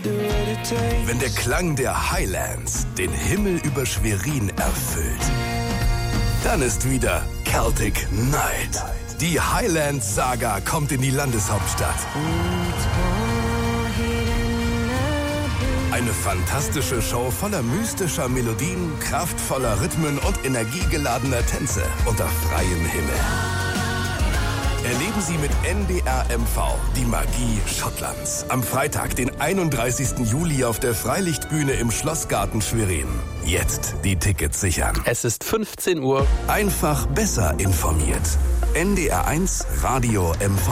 Wenn der Klang der Highlands den Himmel über Schwerin erfüllt, dann ist wieder Celtic Night. Die Highlands-Saga kommt in die Landeshauptstadt. Eine fantastische Show voller mystischer Melodien, kraftvoller Rhythmen und energiegeladener Tänze unter freiem Himmel. Erleben Sie mit NDR MV die Magie Schottlands. Am Freitag, den 31. Juli auf der Freilichtbühne im Schlossgarten Schwerin. Jetzt die Tickets sichern. Es ist 15 Uhr. Einfach besser informiert. NDR 1 Radio MV.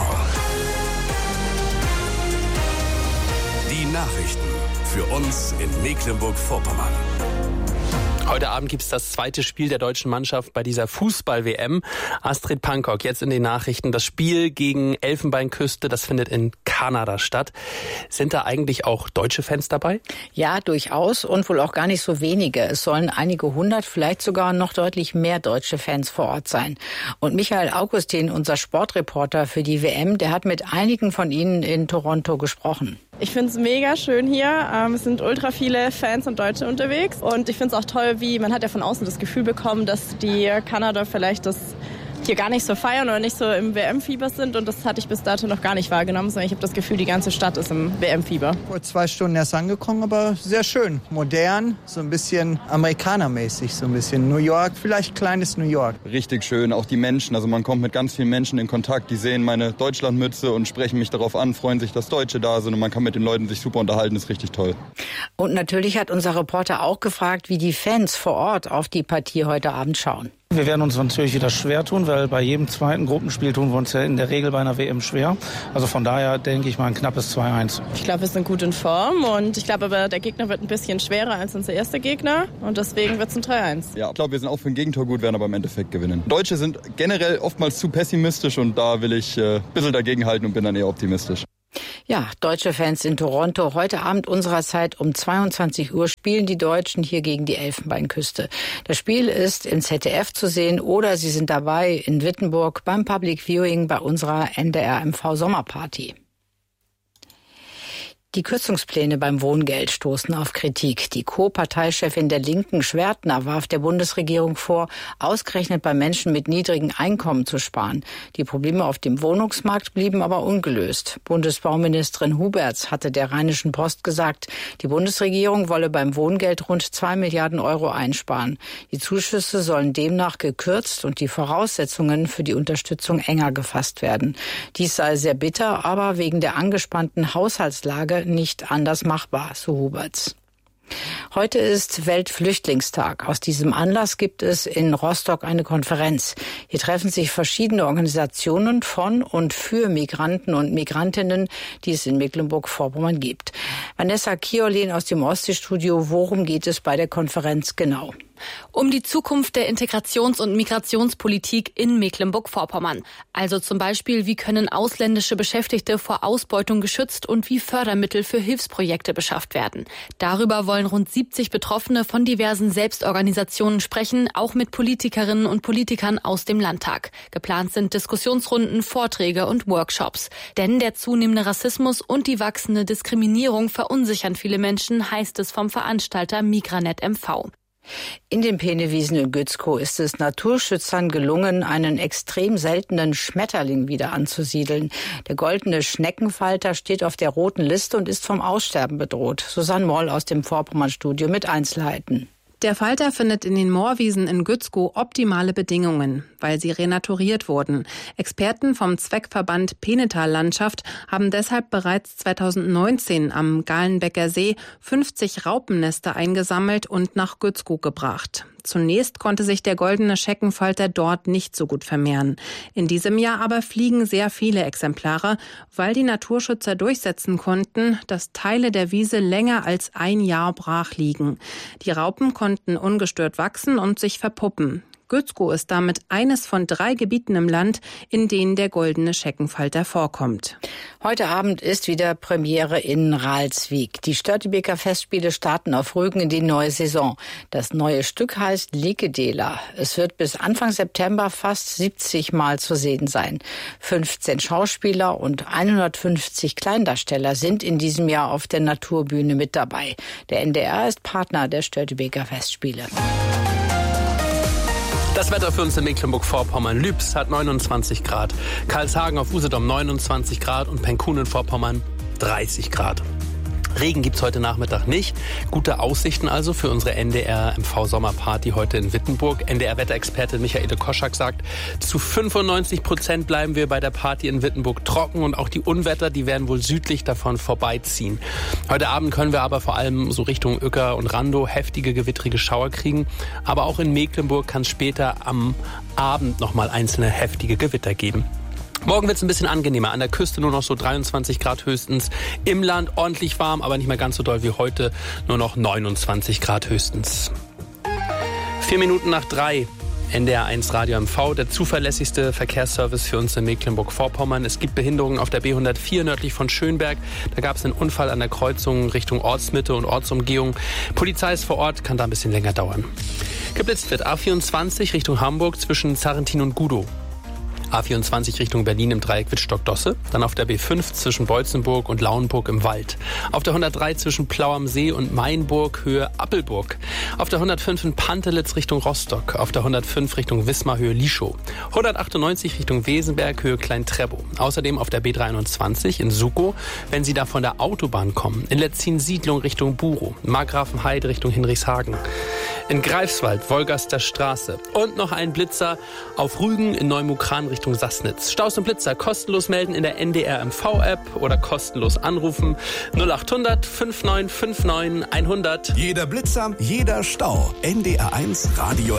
Die Nachrichten für uns in Mecklenburg-Vorpommern. Heute Abend gibt es das zweite Spiel der deutschen Mannschaft bei dieser Fußball-WM. Astrid Pankok, jetzt in den Nachrichten. Das Spiel gegen Elfenbeinküste, das findet in Kanada statt. Sind da eigentlich auch deutsche Fans dabei? Ja, durchaus und wohl auch gar nicht so wenige. Es sollen einige hundert, vielleicht sogar noch deutlich mehr deutsche Fans vor Ort sein. Und Michael Augustin, unser Sportreporter für die WM, der hat mit einigen von ihnen in Toronto gesprochen. Ich finde es mega schön hier. Es sind ultra viele Fans und Deutsche unterwegs. Und ich finde es auch toll, wie man hat ja von außen das Gefühl bekommen, dass die Kanada vielleicht das hier gar nicht so feiern oder nicht so im WM-Fieber sind. Und das hatte ich bis dato noch gar nicht wahrgenommen, sondern ich habe das Gefühl, die ganze Stadt ist im WM-Fieber. Vor 2 Stunden erst angekommen, aber sehr schön. Modern, so ein bisschen amerikanermäßig, so ein bisschen New York, vielleicht kleines New York. Richtig schön, auch die Menschen. Also man kommt mit ganz vielen Menschen in Kontakt, die sehen meine Deutschlandmütze und sprechen mich darauf an, freuen sich, dass Deutsche da sind und man kann mit den Leuten sich super unterhalten, das ist richtig toll. Und natürlich hat unser Reporter auch gefragt, wie die Fans vor Ort auf die Partie heute Abend schauen. Wir werden uns natürlich wieder schwer tun, weil bei jedem zweiten Gruppenspiel tun wir uns ja in der Regel bei einer WM schwer. Also von daher denke ich mal ein knappes 2-1. Ich glaube, wir sind gut in Form und ich glaube aber, der Gegner wird ein bisschen schwerer als unser erster Gegner und deswegen wird es ein 3-1. Ja, ich glaube, wir sind auch für ein Gegentor gut, werden aber im Endeffekt gewinnen. Deutsche sind generell oftmals zu pessimistisch und da will ich ein bisschen dagegenhalten und bin dann eher optimistisch. Ja, deutsche Fans in Toronto. Heute Abend unserer Zeit um 22 Uhr spielen die Deutschen hier gegen die Elfenbeinküste. Das Spiel ist im ZDF zu sehen oder Sie sind dabei in Wittenburg beim Public Viewing bei unserer NDR MV Sommerparty. Die Kürzungspläne beim Wohngeld stoßen auf Kritik. Die Co-Parteichefin der Linken, Schwertner, warf der Bundesregierung vor, ausgerechnet bei Menschen mit niedrigen Einkommen zu sparen. Die Probleme auf dem Wohnungsmarkt blieben aber ungelöst. Bundesbauministerin Huberts hatte der Rheinischen Post gesagt, die Bundesregierung wolle beim Wohngeld rund 2 Milliarden Euro einsparen. Die Zuschüsse sollen demnach gekürzt und die Voraussetzungen für die Unterstützung enger gefasst werden. Dies sei sehr bitter, aber wegen der angespannten Haushaltslage nicht anders machbar, so Huberts. Heute ist Weltflüchtlingstag. Aus diesem Anlass gibt es in Rostock eine Konferenz. Hier treffen sich verschiedene Organisationen von und für Migranten und Migrantinnen, die es in Mecklenburg-Vorpommern gibt. Vanessa Kiolin aus dem Ostseestudio. Worum geht es bei der Konferenz genau? Um die Zukunft der Integrations- und Migrationspolitik in Mecklenburg-Vorpommern. Also zum Beispiel, wie können ausländische Beschäftigte vor Ausbeutung geschützt und wie Fördermittel für Hilfsprojekte beschafft werden. Darüber wollen rund 70 Betroffene von diversen Selbstorganisationen sprechen, auch mit Politikerinnen und Politikern aus dem Landtag. Geplant sind Diskussionsrunden, Vorträge und Workshops. Denn der zunehmende Rassismus und die wachsende Diskriminierung verunsichern viele Menschen, heißt es vom Veranstalter Migranet MV. In den Peenewiesen in Gützkow ist es Naturschützern gelungen, einen extrem seltenen Schmetterling wieder anzusiedeln. Der goldene Schneckenfalter steht auf der roten Liste und ist vom Aussterben bedroht. Susanne Moll aus dem Vorpommern-Studio mit Einzelheiten. Der Falter findet in den Moorwiesen in Gützkow optimale Bedingungen, weil sie renaturiert wurden. Experten vom Zweckverband Peenetal Landschaft haben deshalb bereits 2019 am Galenbecker See 50 Raupennester eingesammelt und nach Gützkow gebracht. Zunächst konnte sich der goldene Scheckenfalter dort nicht so gut vermehren. In diesem Jahr aber fliegen sehr viele Exemplare, weil die Naturschützer durchsetzen konnten, dass Teile der Wiese länger als 1 Jahr brach liegen. Die Raupen konnten ungestört wachsen und sich verpuppen. Gützkow ist damit eines von 3 Gebieten im Land, in denen der goldene Scheckenfalter vorkommt. Heute Abend ist wieder Premiere in Ralswiek. Die Störtebeker Festspiele starten auf Rügen in die neue Saison. Das neue Stück heißt Likedela. Es wird bis Anfang September fast 70 Mal zu sehen sein. 15 Schauspieler und 150 Kleindarsteller sind in diesem Jahr auf der Naturbühne mit dabei. Der NDR ist Partner der Störtebeker Festspiele. Das Wetter für uns in Mecklenburg-Vorpommern. Lübs hat 29 Grad, Karlshagen auf Usedom 29 Grad und Penkun in Vorpommern 30 Grad. Regen gibt's heute Nachmittag nicht. Gute Aussichten also für unsere NDR-MV-Sommerparty heute in Wittenburg. NDR-Wetterexperte Michaele Koschak sagt, zu 95% bleiben wir bei der Party in Wittenburg trocken und auch die Unwetter, die werden wohl südlich davon vorbeiziehen. Heute Abend können wir aber vor allem so Richtung Uecker und Randow heftige gewittrige Schauer kriegen. Aber auch in Mecklenburg kann es später am Abend nochmal einzelne heftige Gewitter geben. Morgen wird es ein bisschen angenehmer. An der Küste nur noch so 23 Grad höchstens. Im Land ordentlich warm, aber nicht mehr ganz so doll wie heute. Nur noch 29 Grad höchstens. 4 Minuten nach 3. NDR1 Radio MV, der zuverlässigste Verkehrsservice für uns in Mecklenburg-Vorpommern. Es gibt Behinderungen auf der B104 nördlich von Schönberg. Da gab es einen Unfall an der Kreuzung Richtung Ortsmitte und Ortsumgehung. Polizei ist vor Ort, kann da ein bisschen länger dauern. Geblitzt wird A24 Richtung Hamburg zwischen Zarrentin und Gudow. A24 Richtung Berlin im Dreieck Wittstock-Dosse. Dann auf der B5 zwischen Beutzenburg und Lauenburg im Wald. Auf der 103 zwischen Plau am See und Mainburg Höhe Appelburg. Auf der 105 in Pantelitz Richtung Rostock. Auf der 105 Richtung Wismar Höhe Lischow. 198 Richtung Wesenberg Höhe Klein-Treppow. Außerdem auf der B23 in Sukow, wenn Sie da von der Autobahn kommen. In Letzin-Siedlung Richtung Burow. Markgrafenheide Richtung Hinrichshagen. In Greifswald, Wolgaster Straße. Und noch ein Blitzer auf Rügen in Neumukran Richtung Sassnitz. Staus und Blitzer kostenlos melden in der NDR MV-App oder kostenlos anrufen 0800 5959 100. Jeder Blitzer, jeder Stau. NDR1 Radio